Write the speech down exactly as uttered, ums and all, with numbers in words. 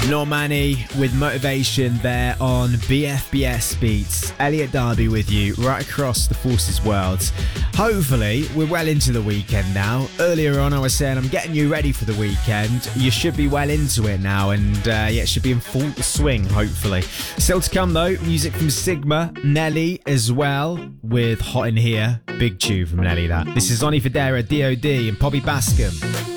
Normani with Motivation there on B F B S Beats. Elliot Darby with you right across the Forces world. Hopefully, we're well into the weekend now. Earlier on, I was saying I'm getting you ready for the weekend. You should be well into it now, and uh, yeah, it should be in full swing, hopefully. Still to come, though, music from Sigma, Nelly as well, with Hot in Here. Big tune from Nelly, that. This is Oni Federa, D O D, and Poppy Bascom.